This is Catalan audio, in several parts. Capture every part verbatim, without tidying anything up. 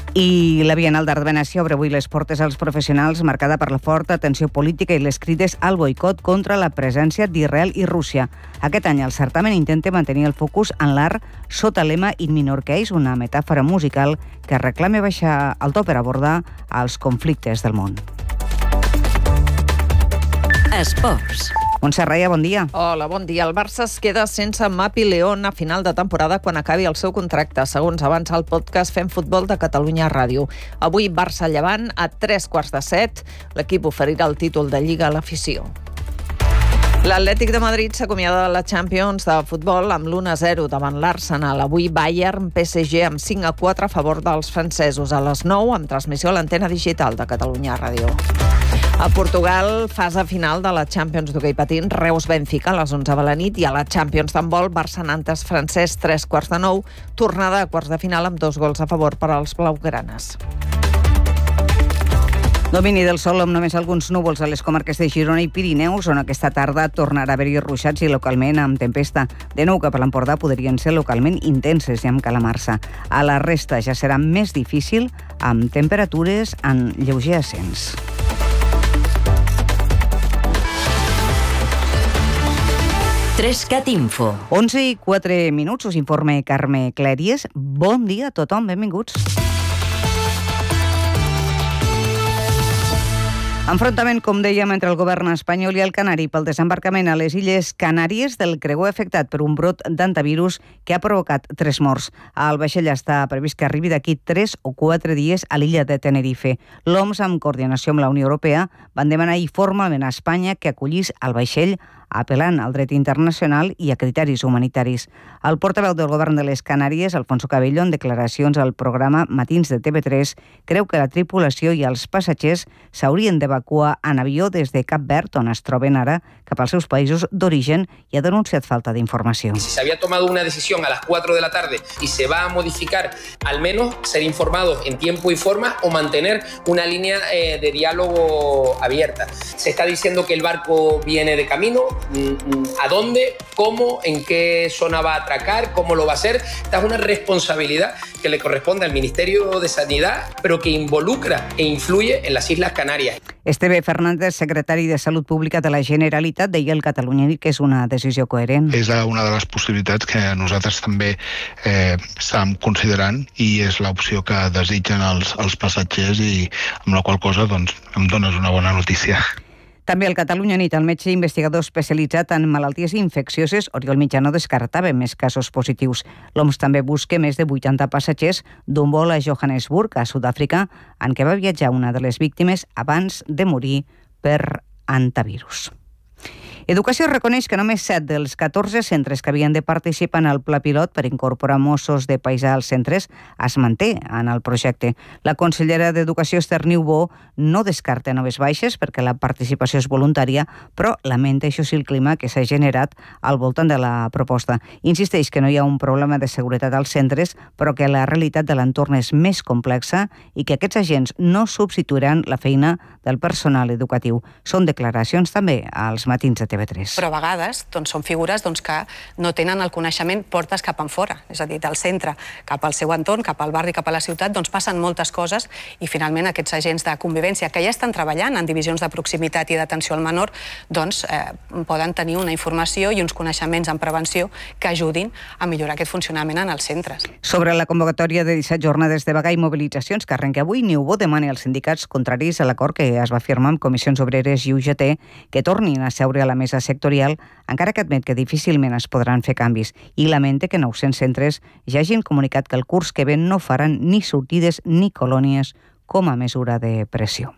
I la Bienal d'Art de Venècia obre avui les portes als professionals, marcada per la forta tensió política i les crides al boicot contra la presència d'Israel i Rússia. Aquest any el certamen intenta mantenir el focus en l'art sota el lema In Minor Case, una metàfora musical que reclama baixar el to per abordar els conflictes del món. Esports. Montse Raia, bon dia. Hola, bon dia. El Barça es queda sense Mapi León a final de temporada quan acabi el seu contracte, segons avança el podcast Fem Futbol de Catalunya Ràdio. Avui Barça-Llevant a tres quarts de set. L'equip oferirà el títol de Lliga a l'afició. L'Atlètic de Madrid s'acomiada de la Champions de futbol amb l'u a zero davant l'Arsenal. Avui Bayern P S G amb cinc a quatre a favor dels francesos. A les nou, amb transmissió a l'antena digital de Catalunya Ràdio. A Portugal, fase final de la Champions d'hoquei patins, Reus-Benfica a les onze de la nit, i a la Champions d'handbol, Barça-Nantes francès, tres quarts de nou, tornada a quarts de final amb dos gols a favor per als blaugranes. Domini del sol amb només alguns núvols a les comarques de Girona i Pirineus, on aquesta tarda tornarà a haver-hi ruixats i localment amb tempesta. De nou cap a l'Empordà podrien ser localment intenses i amb calamarsa. A la resta ja serà més difícil, amb temperatures en lleuger ascens. Trescat Info. onze i quatre minuts, us informa Carme Clèries. Bon dia a tothom, benvinguts. Enfrontament, com dèiem, entre el govern espanyol i el canari pel desembarcament a les Illes Canàries del creuer afectat per un brot d'antivirus que ha provocat tres morts. El vaixell està previst que arribi d'aquí tres o quatre dies a l'illa de Tenerife. L'O M S, amb coordinació amb la Unió Europea, van demanar formalment a Espanya que acollís el vaixell apel·lant al dret internacional i a criteris humanitaris. El portaveu del govern de les Canàries, Alfonso Cabello, en declaracions al programa Matins de T V tres, creu que la tripulació i els passatgers s'haurien d'evacuar en avió des de Cap Verd, on es troben ara, cap als seus països d'origen, i ha denunciat falta d'informació. Si se había tomado una decisión a las cuatro de la tarde y se va a modificar, al menos ser informados en tiempo y forma o mantener una línea eh, de diálogo abierta. Se está diciendo que el barco viene de camino. ¿A dónde? ¿Cómo? ¿En qué zona va a atracar? ¿Cómo lo va a hacer? Esta es una responsabilidad que le corresponde al Ministerio de Sanidad, pero que involucra e influye en las Islas Canàries. Esteve Fernández, secretari de Salut Pública de la Generalitat, deia al Catalunya que és una decisió coherent. És una de les possibilitats que nosaltres també eh, estàvem considerant i és l'opció que desitgen els, els passatgers, i amb la qual cosa doncs, em dones una bona notícia. També al Catalunya Nit, el metge investigador especialitzat en malalties infeccioses, Oriol Mitjà, no descartava més casos positius. L'O M S també busca més de vuitanta passatgers d'un vol a Johannesburg, a Sud-àfrica, en què va viatjar una de les víctimes abans de morir per antivirus. Educació reconeix que només set dels catorze centres que havien de participar en el pla pilot per incorporar Mossos de paisà als centres es manté en el projecte. La consellera d'Educació, Esther Niubó, no descarta noves baixes perquè la participació és voluntària, però lamenta, això sí, el clima que s'ha generat al voltant de la proposta. Insisteix que no hi ha un problema de seguretat als centres, però que la realitat de l'entorn és més complexa i que aquests agents no substituiran la feina del personal educatiu. Són declaracions també als Matins de T V tres. Però a vegades doncs, són figures doncs, que no tenen el coneixement portes cap enfora, és a dir, del centre cap al seu entorn, cap al barri, cap a la ciutat, doncs passen moltes coses i finalment aquests agents de convivència que ja estan treballant en divisions de proximitat i d'atenció al menor doncs eh, poden tenir una informació i uns coneixements en prevenció que ajudin a millorar aquest funcionament en els centres. Sobre la convocatòria de disset jornades de vaga i mobilitzacions que arrenca avui, Niubó demana als sindicats contraris a l'acord que es va firmar amb Comissions Obreres i U G T que tornin a seure a la mesa sectorial, encara que admet que difícilment es podran fer canvis, i lamenta que nou-cents centres ja hagin comunicat que el curs que ve no faran ni sortides ni colònies com a mesura de pressió.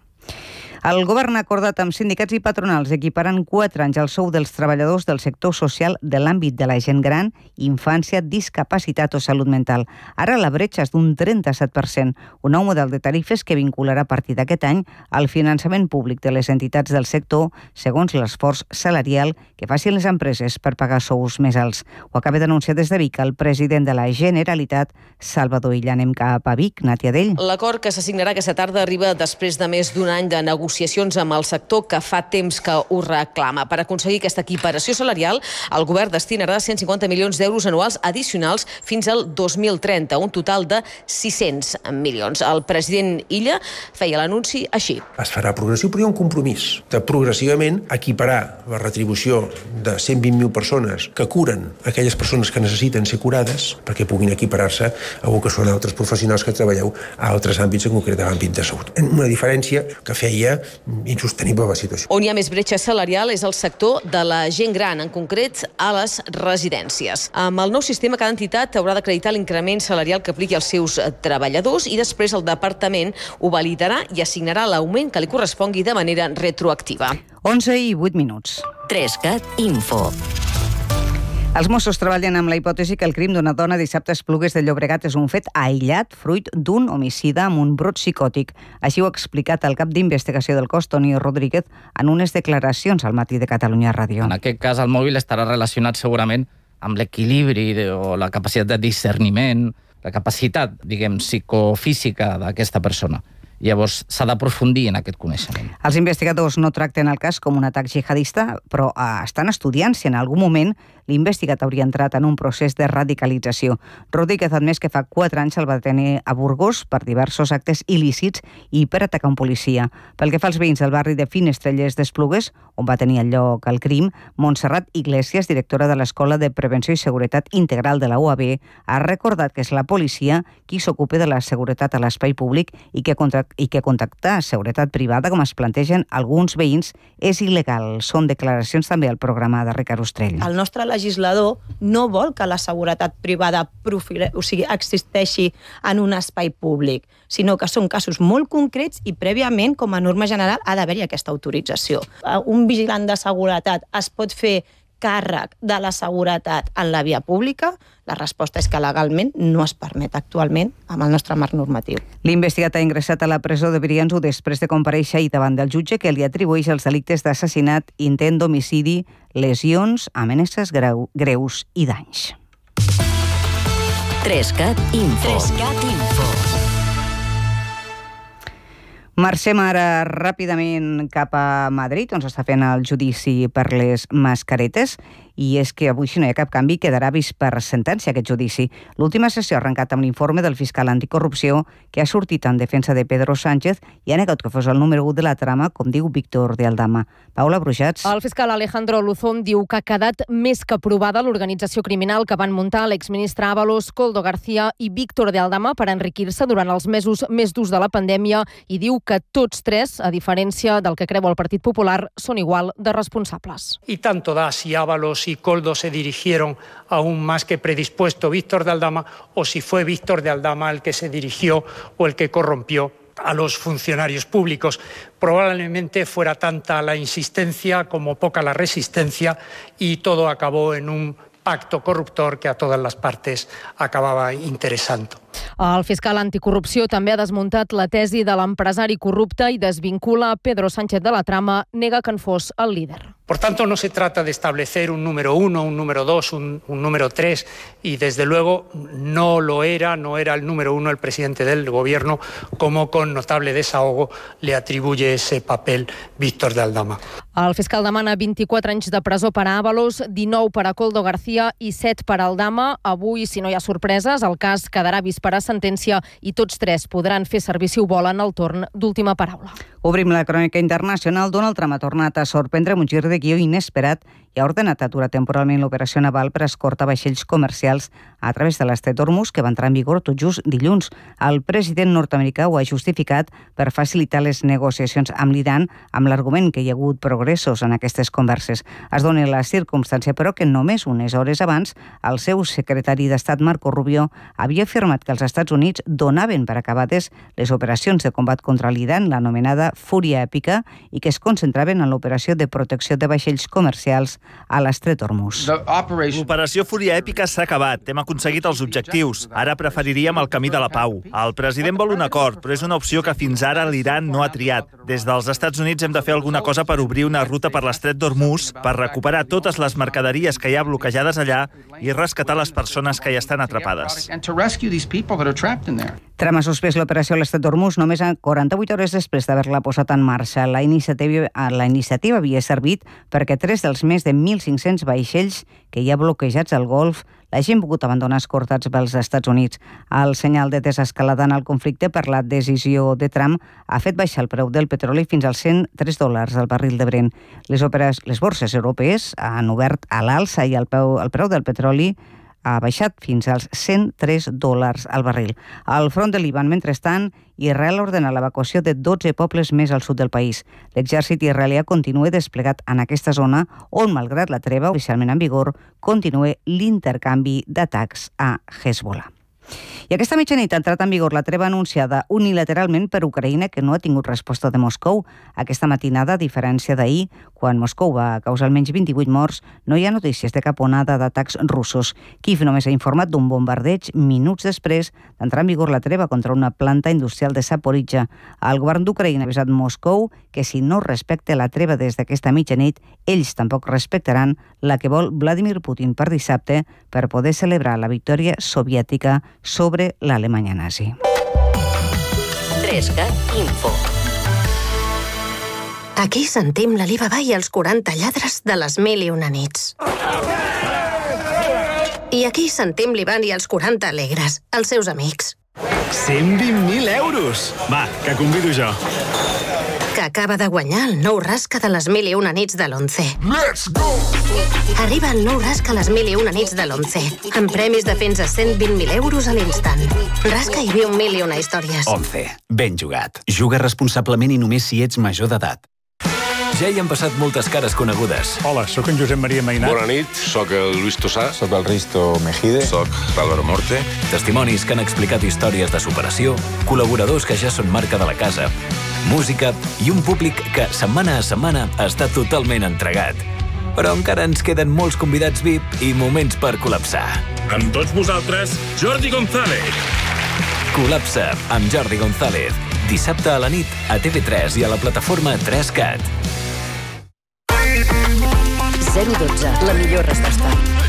El govern ha acordat amb sindicats i patronals equiparant quatre anys al sou dels treballadors del sector social de l'àmbit de la gent gran, infància, discapacitat o salut mental. Ara la bretxa és d'un trenta-set per cent, un nou model de tarifes que vincularà a partir d'aquest any al finançament públic de les entitats del sector segons l'esforç salarial que facin les empreses per pagar sous més alts. Ho acaba d'anunciar des de Vic el president de la Generalitat, Salvador Illa. Anem cap a Vic, Nàtia Dell. L'acord que s'assignarà aquesta tarda arriba després de més d'un any de negociació negociacions amb el sector que fa temps que ho reclama. Per aconseguir aquesta equiparació salarial, el govern destinarà cent cinquanta milions d'euros anuals addicionals fins al dos mil trenta, un total de sis-cents milions. El president Illa feia l'anunci així. Es farà progressiu, però hi ha un compromís de progressivament equiparar la retribució de cent vint mil persones que curen aquelles persones que necessiten ser curades perquè puguin equiparar-se a el que són altres professionals que treballeu a altres àmbits, en concret a l'àmbit de salut. Una diferència que feia insostenible la situació. On hi ha més bretxa salarial és el sector de la gent gran, en concret a les residències. Amb el nou sistema, cada entitat haurà d'acreditar l'increment salarial que apliqui als seus treballadors i després el departament ho validarà i assignarà l'augment que li correspongui de manera retroactiva. onze i vuit minuts. Trescat Info. Els Mossos treballen amb la hipòtesi que el crim d'una dona dissabte a Esplugues de Llobregat és un fet aïllat fruit d'un homicida amb un brot psicòtic. Així ho ha explicat el cap d'investigació del cos, Toni Rodríguez, en unes declaracions al Matí de Catalunya Ràdio. En aquest cas, el mòbil estarà relacionat segurament amb l'equilibri o la capacitat de discerniment, la capacitat, diguem, psicofísica d'aquesta persona. Llavors, s'ha d'aprofundir en aquest coneixement. Els investigadors no tracten el cas com un atac jihadista, però eh, estan estudiant si en algun moment l'investigat hauria entrat en un procés de radicalització. Rodríguez ha admès que fa quatre anys el va detenir a Burgos per diversos actes il·lícits i per atacar un policia. Pel que fa als veïns del barri de Finestrelles d'Esplugues, on va tenir el lloc el crim, Montserrat Iglesias, directora de l'Escola de Prevenció i Seguretat Integral de la U A B, ha recordat que és la policia qui s'ocupa de la seguretat a l'espai públic i que, contra... i que contactar seguretat privada, com es plantegen alguns veïns, és il·legal. Són declaracions també al programa de Ricard Ostrell. El nostre legislador no vol que la seguretat privada profile, o sigui, existeixi en un espai públic, sinó que són casos molt concrets i prèviament, com a norma general, ha d'haver-hi aquesta autorització. Un vigilant de seguretat es pot fer càrrec de la seguretat en la via pública? La resposta és que legalment no es permet actualment amb el nostre marc normatiu. L'investigat ha ingressat a la presó de Brianço després de comparèixer ahir davant del jutge que li atribueix els delictes d'assassinat, intent d'homicidi, lesions, amenaces greu, greus i danys. Trescat Info. Trescat Info. Marxem ara ràpidament cap a Madrid, on s'està fent el judici per les mascaretes, i és que avui, si no hi ha cap canvi, quedarà vist per sentència aquest judici. L'última sessió ha arrencat amb l'informe del fiscal anticorrupció que ha sortit en defensa de Pedro Sánchez i ha negat que fos el número u de la trama, com diu Víctor de Aldama. Paula Brujats. El fiscal Alejandro Luzón diu que ha quedat més que provada l'organització criminal que van muntar l'exministre Ábalos, Koldo García i Víctor de Aldama per enriquir-se durant els mesos més durs de la pandèmia i diu que tots tres, a diferència del que creu el Partit Popular, són igual de responsables. Y tanto da si Ábalos y Koldo se dirigieron a un más que predispuesto Víctor de Aldama o si fue Víctor de Aldama el que se dirigió o el que corrompió a los funcionarios públicos. Probablemente fuera tanta la insistencia como poca la resistencia y todo acabó en un pacto corruptor que a todas las partes acababa interesando. El fiscal anticorrupció també ha desmuntat la tesi de l'empresari corrupte i desvincula Pedro Sánchez de la trama, nega que en fos el líder. Por tanto, no se trata de establecer un número uno, un número dos, un, un número tres, y desde luego no lo era, no era el número uno el presidente del gobierno, como con notable desahogo le atribuye ese papel Víctor de Aldama. El fiscal demana vint-i-quatre anys de presó per a Ábalos, dinou per a Koldo García i set per a Aldama. Avui, si no hi ha sorpreses, el cas quedarà vist per a sentència i tots tres podran fer servir, si ho volen, el torn d'última paraula. Obrim la crònica internacional. Donald Trump ha tornat a sorprendre amb un gir de guió inesperat i ha ordenat aturar temporalment l'operació naval per escortar vaixells comercials a través de l'estret d'Hormuz, que va entrar en vigor tot just dilluns. El president nord-americà ho ha justificat per facilitar les negociacions amb l'Iran amb l'argument que hi ha hagut progressos en aquestes converses. Es dona la circumstància, però, que només unes hores abans el seu secretari d'Estat, Marco Rubio, havia afirmat que els Estats Units donaven per acabades les operacions de combat contra l'Iran, l'anomenada Fúria Èpica, i que es concentraven en l'operació de protecció de vaixells comercials a l'estret d'Hormuz. L'operació Fúria Èpica s'ha acabat. Hem aconseguit els objectius. Ara preferiríem el camí de la pau. El president vol un acord, però és una opció que fins ara l'Iran no ha triat. Des dels Estats Units hem de fer alguna cosa per obrir una ruta per l'estret d'Hormuz, per recuperar totes les mercaderies que hi ha bloquejades allà i rescatar les persones que hi estan atrapades. people that are trapped in there. Trump ha suspès l'operació a l'estat d'Hormuz només quaranta-vuit hores després d'haver-la posat en marxa. La iniciativa, la iniciativa havia servit perquè tres dels més de mil cinc-cents vaixells que hi ha bloquejats al Golf l'hagin pogut abandonar escortats pels Estats Units. El senyal de desescalada en el conflicte per la decisió de Trump ha fet baixar el preu del petroli fins als cent tres dòlars al barril de Brent. Les, òperes, les borses europees han obert a l'alça i el preu, el preu del petroli ha baixat fins als cent tres dòlars al barril. Al front de Líban, mentrestant, Israel ordena l'evacuació de dotze pobles més al sud del país. L'exèrcit israelià continua desplegat en aquesta zona on, malgrat la treva oficialment en vigor, continua l'intercanvi d'atacs a Hezbollah. I aquesta mitjanit ha entrat en vigor la treva anunciada unilateralment per Ucraïna, que no ha tingut resposta de Moscou. Aquesta matinada, a diferència d'ahir, quan Moscou va causar almenys vint-i-vuit morts, no hi ha notícies de cap onada d'atacs russos. Kiev només ha informat d'un bombardeig minuts després d'entrar en vigor la treva contra una planta industrial de Zaporizhia. El govern d'Ucraïna ha avisat Moscou que si no respecta la treva des d'aquesta mitjanit, ells tampoc respectaran la que vol Vladimir Putin per dissabte per poder celebrar la victòria soviètica sobre l'Alemanya nazi. trescat Info. Aquí sentim l'Alibaba i els quaranta lladres de les mil i una nits. I aquí sentim l'Ivan i els quaranta alegres, els seus amics. cent vint mil euros! Va, que convido jo. Que acaba de guanyar el nou rasca de les mil i una nits de l'Once. Let's go! Arriba el nou rasca a les mil i una nits de l'Once, amb premis de fins a cent vint mil euros a l'instant. Rasca i viu mil i una històries. Once. Ben jugat. Juga responsablement i només si ets major d'edat. Ja hi han passat moltes cares conegudes. Hola, sóc en Josep Maria Mainat. Bona nit, sóc el Luis Tosà. Sóc el Risto Mejide. Sóc l'Álvaro Morte. Testimonis que han explicat històries de superació, col·laboradors que ja són marca de la casa, música i un públic que, setmana a setmana, està totalment entregat. Però encara ens queden molts convidats V I P i moments per col·lapsar. Amb tots vosaltres, Jordi González. Col·lapsa amb Jordi González. Dissabte a la nit a T V tres i a la plataforma tres cat. zero dotze, la millor resposta.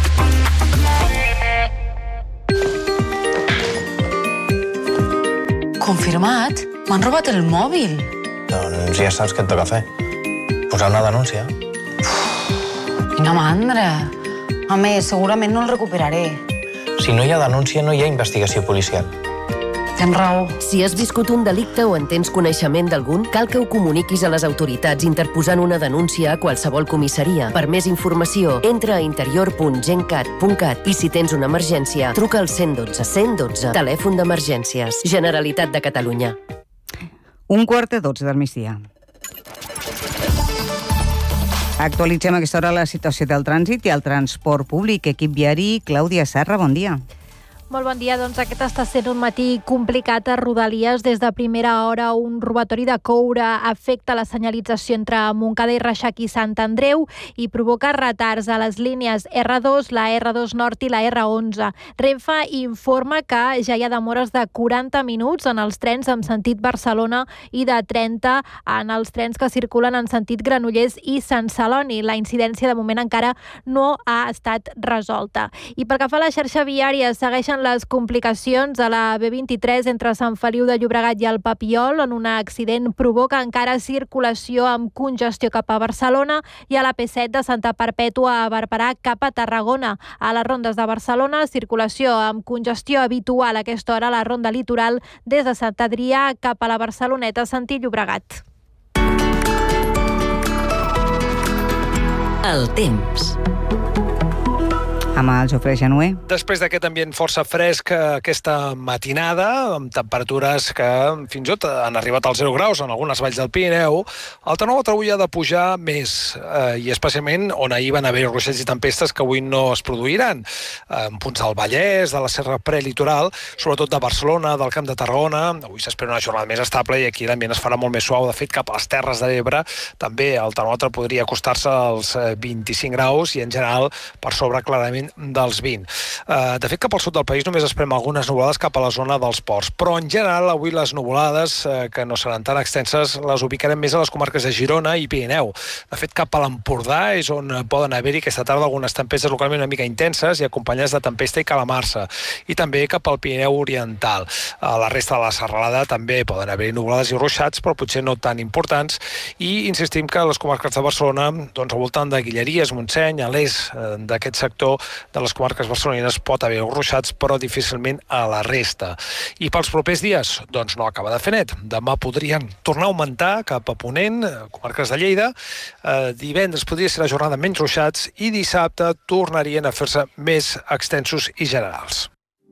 Confirmat? M'han robat el mòbil. Doncs ja saps què et toca fer. Posar una denúncia. Quina mandra. A més, segurament no el recuperaré. Si no hi ha denúncia, no hi ha investigació policial. Tens raó. Si has viscut un delicte o en tens coneixement d'algun, cal que ho comuniquis a les autoritats interposant una denúncia a qualsevol comissaria. Per més informació, entra a interior punt gencat punt cat i si tens una emergència, truca al cent dotze. cent dotze, telèfon d'emergències. Generalitat de Catalunya. Un quart de dotze del migdia. Actualitzem a aquesta hora la situació del trànsit i el transport públic. Equip viari, Clàudia Serra, bon dia. Molt bon dia. Doncs aquest està sent un matí complicat a Rodalies. Des de primera hora, un robatori de coure afecta la senyalització entre Montcada i Reixac i Sant Andreu i provoca retards a les línies R dos, la R dos Nord i la R onze. Renfe informa que ja hi ha demores de quaranta minuts en els trens en sentit Barcelona i de trenta en els trens que circulen en sentit Granollers i Sant Celoni. La incidència de moment encara no ha estat resolta. I pel que fa a la xarxa viària, segueixen les complicacions a la B vint-i-tres entre Sant Feliu de Llobregat i el Papiol, on un accident provoca encara circulació amb congestió cap a Barcelona, i a la P set de Santa Perpètua a Barberà cap a Tarragona. A les rondes de Barcelona, circulació amb congestió habitual a aquesta hora a la ronda litoral des de Sant Adrià cap a la Barceloneta, sentit Llobregat. El temps. Amb el Jofre Januer. Després d'aquest ambient força fresc aquesta matinada, amb temperatures que fins i tot han arribat als zero graus en algunes valls del Pirineu, el termòmetre avui ha de pujar més, eh, i especialment on ahir van haver ruixats i tempestes que avui no es produiran. En punts del Vallès, de la Serra Prelitoral, sobretot de Barcelona, del Camp de Tarragona. Avui s'espera una jornada més estable i aquí l'ambient es farà molt més suau. De fet, cap a les Terres de l'Ebre també el termòmetre podria acostar-se als vint-i-cinc graus i en general per sobre clarament l'envelliment dels vint. De fet, cap al sud del país només es prem algunes nuvolades cap a la zona dels ports, però en general avui les nuvolades, que no seran tan extenses, les ubicarem més a les comarques de Girona i Pirineu. De fet, cap a l'Empordà és on poden haver-hi aquesta tarda algunes tempestes localment una mica intenses i acompanyades de tempesta i calamarsa, i també cap al Pirineu Oriental. A la resta de la serralada també poden haver-hi nuvolades i ruixats, però potser no tan importants, i insistim que a les comarques de Barcelona, doncs al voltant de Guilleries, Montseny, a l'est d'aquest sector de les comarques barcelonines pot haver ruixats, però difícilment a la resta. I pels propers dies, doncs no acaba de fer net. Demà podrien tornar a augmentar cap a Ponent, comarques de Lleida. Eh, divendres podria ser la jornada menys ruixats i dissabte tornarien a fer-se més extensos i generals.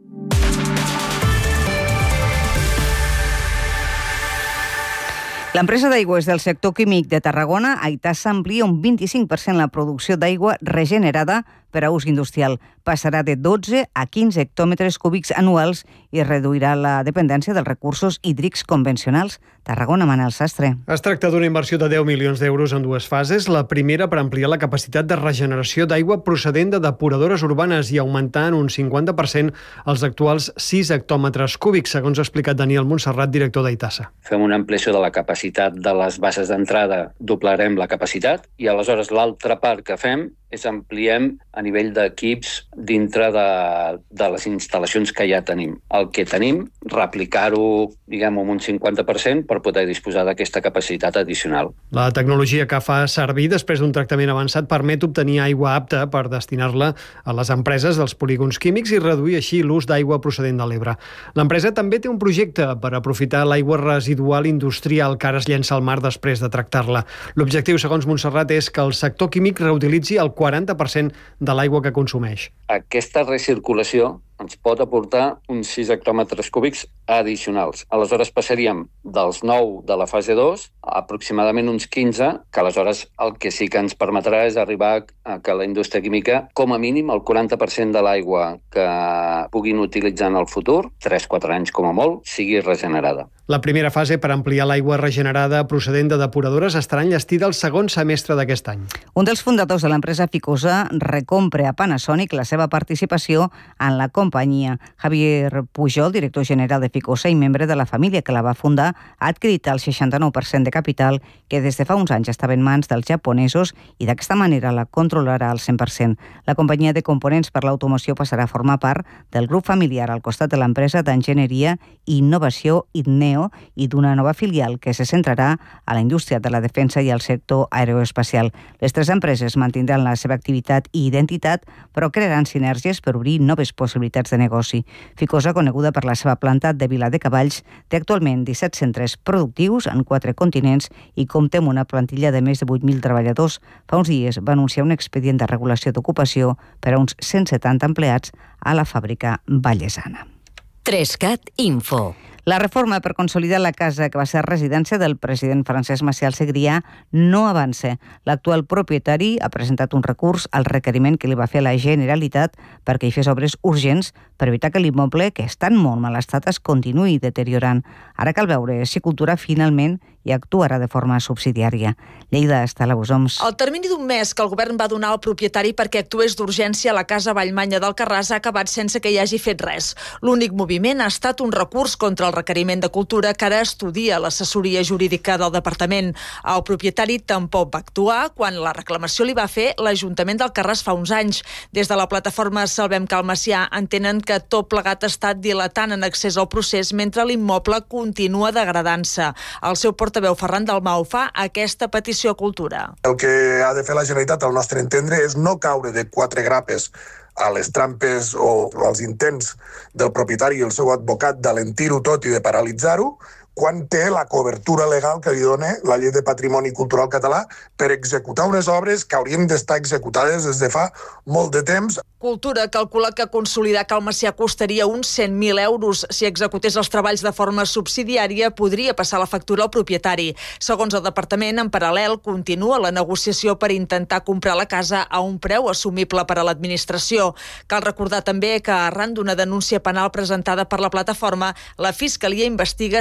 L'empresa d'aigües del sector químic de Tarragona, Aitasa, amplia un vint-i-cinc per cent la producció d'aigua regenerada per a ús industrial. Passarà de dotze a quinze hectòmetres cúbics anuals i reduirà la dependència dels recursos hídrics convencionals. Tarragona, Manel Sastre. Es tracta d'una inversió de deu milions d'euros en dues fases. La primera per ampliar la capacitat de regeneració d'aigua procedent de depuradores urbanes i augmentar en un cinquanta per cent els actuals sis hectòmetres cúbics, segons ha explicat Daniel Montserrat, director d'Aitasa. Fem una ampliació de la capacitat de les bases d'entrada, doblarem la capacitat i aleshores l'altra part que fem és ampliem a nivell d'equips dintre de, de les instal·lacions que ja tenim. El que tenim, replicar-ho, diguem, amb un cinquanta per cent per poder disposar d'aquesta capacitat addicional. La tecnologia que fa servir després d'un tractament avançat permet obtenir aigua apta per destinar-la a les empreses dels polígons químics i reduir així l'ús d'aigua procedent de l'Ebre. L'empresa també té un projecte per aprofitar l'aigua residual industrial que ara es llença al mar després de tractar-la. L'objectiu, segons Montserrat, és que el sector químic reutilitzi el quaranta per cent de l'aigua que consumeix. Aquesta recirculació ens pot aportar uns sis hectòmetres cúbics addicionals. Aleshores passaríem dels nou de la fase dos a aproximadament uns quinze, que aleshores el que sí que ens permetrà és arribar a que la indústria química, com a mínim, el quaranta per cent de l'aigua que puguin utilitzar en el futur, tres a quatre anys com a molt, sigui regenerada. La primera fase per ampliar l'aigua regenerada procedent de depuradores estarà enllestida el segon semestre d'aquest any. Un dels fundadors de l'empresa Ficosa recompra a Panasonic la seva participació en la companyia. Javier Pujol, director general de Ficosa i membre de la família que la va fundar, ha adquirit el seixanta-nou per cent de capital que des de fa uns anys estava en mans dels japonesos i d'aquesta manera la controlarà al cent per cent. La companyia de components per l'automoció passarà a formar part del grup familiar al costat de l'empresa d'enginyeria i innovació Idneo i d'una nova filial que se centrarà a la indústria de la defensa i al sector aeroespacial. Les tres empreses mantindran la seva activitat i identitat, però crearan sinergies per obrir noves possibilitats de negoci. Ficosa, coneguda per la seva planta de Viladecavalls, té actualment disset centres productius en quatre continents i compta amb una plantilla de més de vuit mil treballadors. Fa uns dies va anunciar un expedient de regulació d'ocupació per a uns cent setanta empleats a la fàbrica vallesana. Trescat Info. La reforma per consolidar la casa que va ser residència del president Francesc Macià al Segrià no avança. L'actual propietari ha presentat un recurs al requeriment que li va fer la Generalitat perquè hi fes obres urgents per evitar que l'immoble, que està en molt mal estat, es continuï deteriorant. Ara cal veure si Cultura finalment i actuarà de forma subsidiària. Lleida, Estela Bosoms. El termini d'un mes que el govern va donar al propietari perquè actués d'urgència a la casa Vallmanya d'Alcarràs ha acabat sense que hi hagi fet res. L'únic moviment ha estat un recurs contra el requeriment de Cultura que ara estudia l'assessoria jurídica del departament. El propietari tampoc va actuar quan la reclamació li va fer l'Ajuntament d'Alcarràs fa uns anys. Des de la plataforma Salvem Cal Macià entenen que tot plegat ha estat dilatant en accés al procés mentre l'immoble continua degradant-se. El seu portaveu Ferran Dalmau fa aquesta petició a Cultura. El que ha de fer la Generalitat, al nostre entendre, és no caure de quatre grapes a les trampes o als intents del propietari i el seu advocat d'alentir-ho tot i de paralitzar-ho, quan té la cobertura legal que li dona la Llei de Patrimoni Cultural Català per executar unes obres que haurien d'estar executades des de fa molt de temps. Cultura calcula que consolidar Cal Macià costaria uns cent mil euros. Si executés els treballs de forma subsidiària, podria passar la factura al propietari. Segons el departament, en paral·lel, continua la negociació per intentar comprar la casa a un preu assumible per a l'administració. Cal recordar també que, arran d'una denúncia penal presentada per la plataforma, la Fiscalia investiga si el govern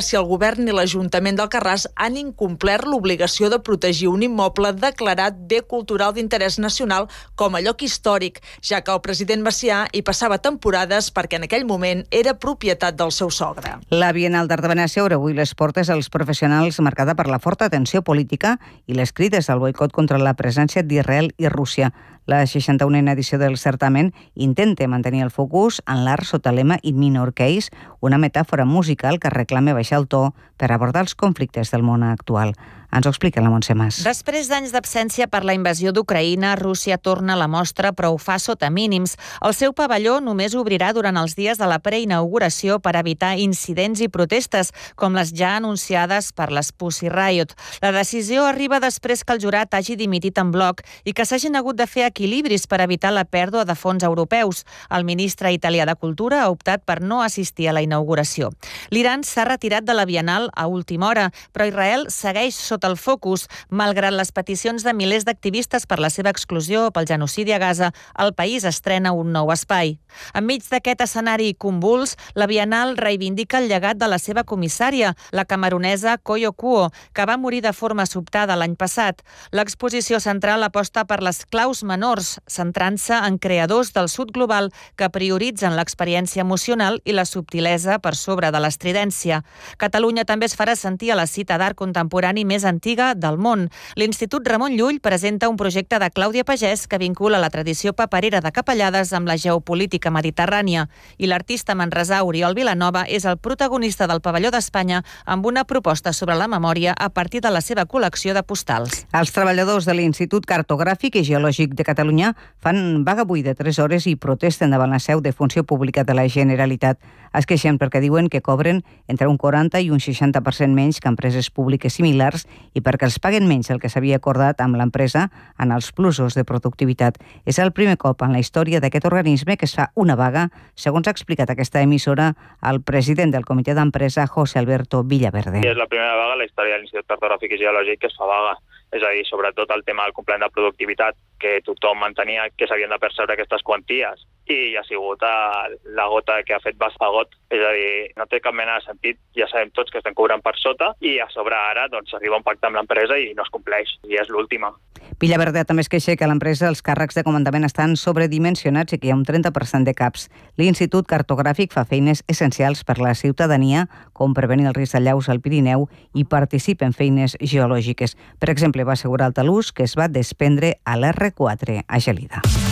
Govern i l'Ajuntament d'Alcarràs han incomplert l'obligació de protegir un immoble declarat bé cultural d'interès nacional com a lloc històric, ja que el president Macià hi passava temporades perquè en aquell moment era propietat del seu sogre. La Bienal d'Art de Venècia obre avui les portes als professionals, marcada per la forta tensió política i les crides al boicot contra la presència d'Israel i Rússia. La seixanta-unena edició del certamen intenta mantenir el focus en l'art sota lema In Minor Case, una metàfora musical que reclama baixar el to per abordar els conflictes del món actual. Ens ho explica la Montse Mas. Després d'anys d'absència per la invasió d'Ucraïna, Rússia torna a la mostra, però ho fa sota mínims. El seu pavelló només obrirà durant els dies de la preinauguració per evitar incidents i protestes, com les ja anunciades per les Pussy Riot. La decisió arriba després que el jurat hagi dimitit en bloc i que s'hagin hagut de fer equilibris per evitar la pèrdua de fons europeus. El ministre italià de Cultura ha optat per no assistir a la inauguració. L'Iran s'ha retirat de la Bienal a última hora, però Israel segueix sota el focus. Malgrat les peticions de milers d'activistes per la seva exclusió o pel genocidi a Gaza, el país estrena un nou espai. Enmig d'aquest escenari convuls, la Bienal reivindica el llegat de la seva comissària, la camerunesa Koyo Kuo, que va morir de forma sobtada l'any passat. L'exposició central aposta per les claus menors, centrant-se en creadors del sud global que prioritzen l'experiència emocional i la subtilesa per sobre de l'estridència. Catalunya també es farà sentir a la cita d'art contemporani més antiga del món. L'Institut Ramon Llull presenta un projecte de Clàudia Pagès que vincula la tradició paperera de Capellades amb la geopolítica mediterrània. I l'artista manresà Oriol Vilanova és el protagonista del Pavelló d'Espanya amb una proposta sobre la memòria a partir de la seva col·lecció de postals. Els treballadors de l'Institut Cartogràfic i Geològic de Catalunya fan vaga avui de tres hores i protesten davant la seu de Funció Pública de la Generalitat. Es queixen perquè diuen que cobren entre un quaranta i un seixanta per cent menys que empreses públiques similars i perquè els paguen menys del que s'havia acordat amb l'empresa en els plusos de productivitat. És el primer cop en la història d'aquest organisme que es fa una vaga, segons ha explicat aquesta emissora el president del comitè d'empresa, José Alberto Villaverde. És la primera vaga en la història de l'Institut Cartogràfic i Geològic que es fa vaga. És a dir, sobretot el tema del complement de productivitat, que tothom mantenia que s'havien de percebre aquestes quanties, i ha sigut la gota que ha fet bastagot. És a dir, no té cap mena de sentit, ja sabem tots que estem cobrant per sota, i a sobre ara doncs, arriba un pacte amb l'empresa i no es compleix, i és l'última. Villaverde també es queixa que a l'empresa els càrrecs de comandament estan sobredimensionats i que hi ha un trenta per cent de caps. L'Institut Cartogràfic fa feines essencials per la ciutadania, com prevenir el risc d'allaus al Pirineu, i participa en feines geològiques. Per exemple, va assegurar el talús que es va desprendre a l'erre quatre a Gelida.